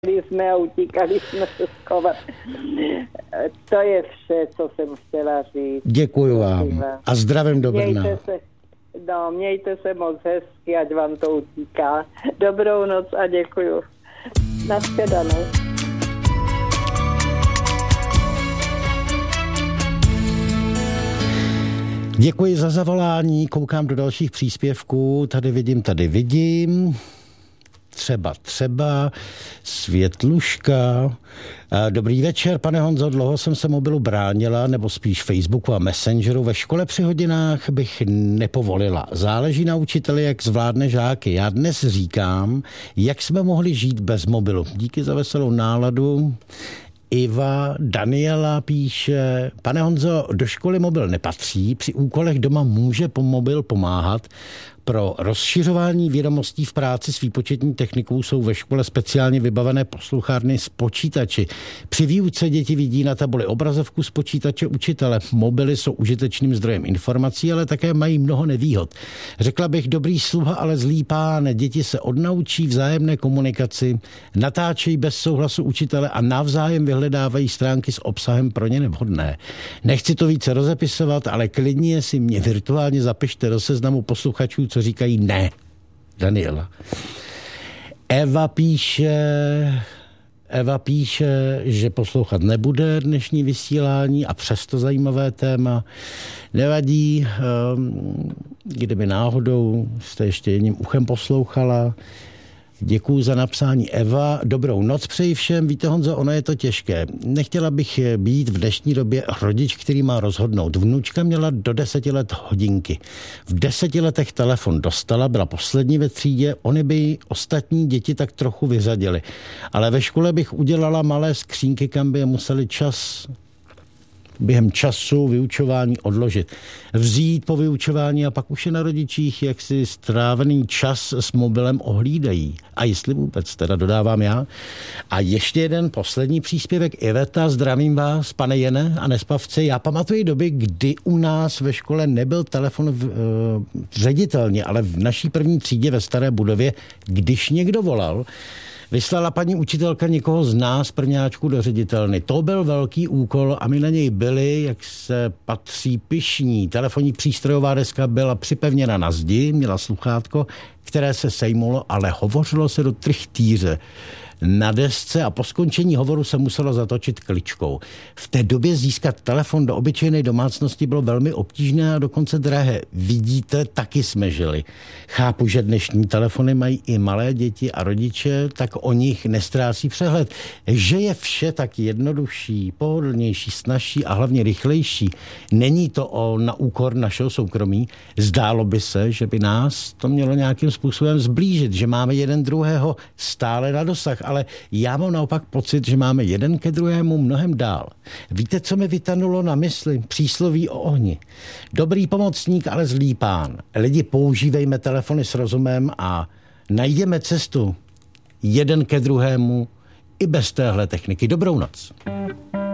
jsme a utíkali jsme se schovat. To je vše, co jsem chtěla říct. Děkuju vám. A zdravím do Brna. Mějte se moc hezky, ať vám to utíká. Dobrou noc a děkuju. Nashledanou. Děkuji za zavolání, koukám do dalších příspěvků, tady vidím. Třeba Světluška. Dobrý večer, pane Honzo, dlouho jsem se mobilu bránila, nebo spíš Facebooku a Messengeru. Ve škole při hodinách bych nepovolila. Záleží na učiteli, jak zvládne žáky. Já dnes říkám, jak jsme mohli žít bez mobilu. Díky za veselou náladu. Iva Daniela píše, pane Honzo, do školy mobil nepatří, při úkolech doma může mobil pomáhat. Pro rozšiřování vědomostí v práci s výpočetní technikou jsou ve škole speciálně vybavené posluchárny s počítači. Při výuce děti vidí na tabuli obrazovku z počítače učitele. Mobily jsou užitečným zdrojem informací, ale také mají mnoho nevýhod. Řekla bych dobrý sluha, ale zlý pán. Děti se odnaučí vzájemné komunikaci, natáčejí bez souhlasu učitele a navzájem vyhledávají stránky s obsahem pro ně nevhodné. Nechci to více rozepisovat, ale klidně si mě virtuálně zapište do seznamu posluchačů, co říkají ne. Daniela. Eva píše, že poslouchat nebude dnešní vysílání a přesto zajímavé téma. Nevadí, kdyby náhodou jste ještě jedním uchem poslouchala. Děkuju za napsání Eva. Dobrou noc přeji všem. Víte, Honzo, ono je to těžké. Nechtěla bych být v dnešní době rodič, který má rozhodnout. Vnučka měla do 10 let hodinky. V 10 letech telefon dostala, byla poslední ve třídě, oni by ostatní děti tak trochu vyřadili. Ale ve škole bych udělala malé skřínky, kam by je museli během času vyučování odložit. Vzít po vyučování a pak už je na rodičích, jak si strávený čas s mobilem ohlídají. A jestli vůbec, teda dodávám já. A ještě jeden poslední příspěvek. Iveta, zdravím vás, pane Jene a nespavci. Já pamatuji doby, kdy u nás ve škole nebyl telefon ředitelně, ale v naší první třídě ve staré budově, když někdo volal, vyslala paní učitelka někoho z nás, prvňáčku, do ředitelny. To byl velký úkol a my na něj byli, jak se patří, pyšní. Telefonní přístrojová deska byla připevněna na zdi, měla sluchátko, které se sejmulo, ale hovořilo se do trichtýře na desce a po skončení hovoru se muselo zatočit kličkou. V té době získat telefon do obyčejné domácnosti bylo velmi obtížné a dokonce drahé. Vidíte, taky jsme žili. Chápu, že dnešní telefony mají i malé děti a rodiče, tak o nich nestrácí přehled. Že je vše tak jednodušší, pohodlnější, snazší a hlavně rychlejší. Není to na úkor našeho soukromí. Zdálo by se, že by nás to mělo nějakým způsobem zblížit, že máme jeden druhého stále na dosah, ale já mám naopak pocit, že máme jeden ke druhému mnohem dál. Víte, co mi vytanulo na mysli? Přísloví o ohni. Dobrý pomocník, ale zlý pán. Lidi, používejme telefony s rozumem a najdeme cestu jeden ke druhému i bez téhle techniky. Dobrou noc.